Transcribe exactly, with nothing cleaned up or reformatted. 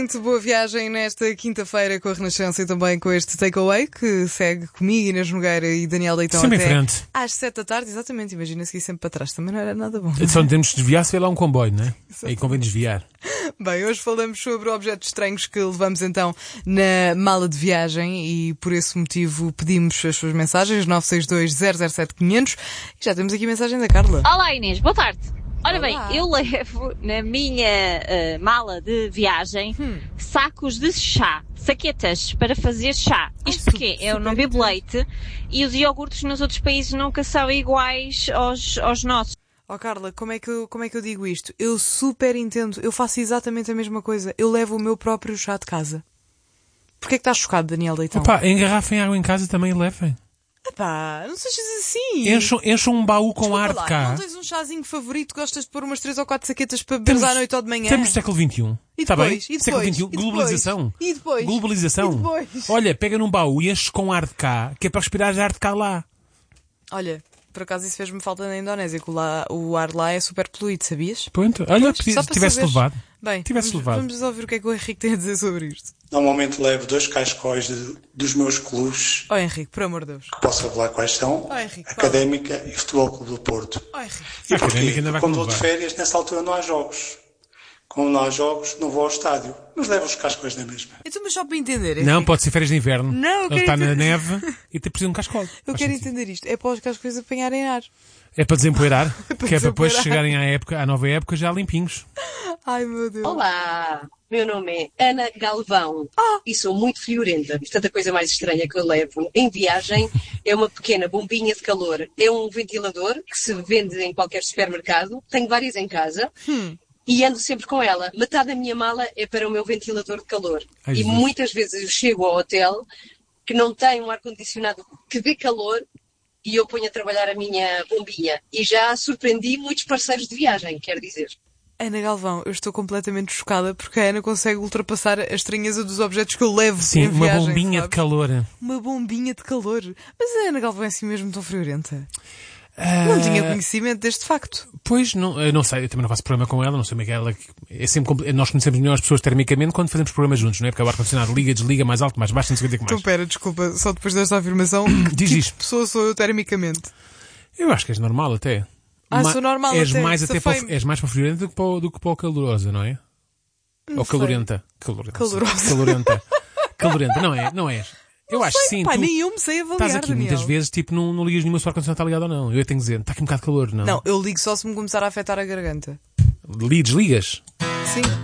ouvinte, boa viagem nesta quinta-feira com a Renascença e também com este takeaway que segue comigo, Inês Nogueira e Daniel Leitão sempre até em frente. Às sete da tarde. Exatamente, imagina seguir sempre para trás, também não era nada bom. Só temos de desviar se vê lá um comboio, não é? Aí convém desviar. Bem, hoje falamos sobre objetos estranhos que levamos então na mala de viagem e por esse motivo pedimos as suas mensagens nove seis dois zero zero sete quinhentos e já temos aqui a mensagem da Carla. Olá Inês, boa tarde. Ora Olá. bem, eu levo na minha uh, mala de viagem hum. sacos de chá, saquetas para fazer chá. Isto Ai, porque super, eu não bebo leite e os iogurtes nos outros países nunca são iguais aos, aos nossos. Oh Carla, como é, que eu, como é que eu digo isto? Eu super entendo, eu faço exatamente a mesma coisa. Eu levo o meu próprio chá de casa. Porquê é que estás chocado, Daniel Leitão? Opa, engarrafem água em casa também e levem. Epá, não sejas assim. Encham, encham um baú com Desculpa ar lá, de cá. não tens um chazinho favorito, gostas de pôr umas três ou quatro saquetas para beber à noite ou de manhã? Estamos no século vinte e um. E Está depois? bem? E depois? século vinte e um. E depois? Globalização. E depois? Globalização. E depois? Olha, pega num baú e enche com ar de cá, que é para respirar ar de cá lá. Olha, por acaso isso fez-me falta na Indonésia, que o, lá, o ar lá é super poluído, sabias? Pronto. Olha, Pois, só para tivesse saberes. levado. Bem, Tivesse vamos, levado. vamos ouvir o que é que o Henrique tem a dizer sobre isto. Normalmente levo dois cascóis de, dos meus clubes, Oh Henrique, por amor de Deus. que posso revelar quais são, Oh, Henrique, Académica e Futebol Clube do Porto. Oh Henrique. E A porquê? Académica ainda vai Quando vou de renovar. férias, nessa altura não há jogos. Como não há jogos, não vou ao estádio. Mas levo os cascóis na mesma. Então, mas só para entender, Henrique. Não, pode ser férias de inverno. Não, eu Ele quero está na entender. neve e te precisa de um cascol. Eu Faz quero sentido. entender isto. É para os cascóis apanharem ar. É para desempoeirar, para que é para depois desempoeirar. chegarem à, época, à nova época já limpinhos. Ai, meu Deus. Olá, meu nome é Ana Galvão e sou muito friorenta. Portanto, a coisa mais estranha que eu levo em viagem é uma pequena bombinha de calor. É um ventilador que se vende em qualquer supermercado. Tenho várias em casa. Hum. E ando sempre com ela. Metade da minha mala é para o meu ventilador de calor. Ai, e Jesus. muitas vezes eu chego ao hotel que não tem um ar-condicionado que dê calor e eu ponho a trabalhar a minha bombinha. E já surpreendi muitos parceiros de viagem, quero dizer. Ana Galvão, eu estou completamente chocada porque a Ana consegue ultrapassar a estranheza dos objetos que eu levo Sim, em uma viagem, bombinha sabes? de calor. Uma bombinha de calor. Mas a Ana Galvão é assim mesmo tão friorenta? Ah, Não tinha conhecimento deste facto. Pois, não, eu não sei, eu também não faço programa com ela, não sei como é que ela... É sempre, compli- nós conhecemos melhor as pessoas termicamente quando fazemos programas juntos, não é? Porque o ar-condicionado liga, desliga, mais alto, mais baixo, não sei o que dizer Então mais. pera, desculpa, só depois desta afirmação, que Diz tipo isto. de pessoa sou eu termicamente? Eu acho que és normal até. Ah, Ma- sou normal és até, mais até para, o- safei-me. És mais para friorenta do que para, o- do que para o calorosa, não é? Não Ou sei. calorenta. Calorenta. Calorosa. Calorenta. Calorenta, não é? Não és. Eu acho que sim. Pá, tu nem eu me sei avaliar, estás aqui Daniel. muitas vezes, tipo, não, não ligas nenhuma se o ar-condicionado está ligado ou não. Eu tenho que dizer, está aqui um bocado de calor, não? Não, eu ligo só se me começar a afetar a garganta. Li- Desligas. Sim.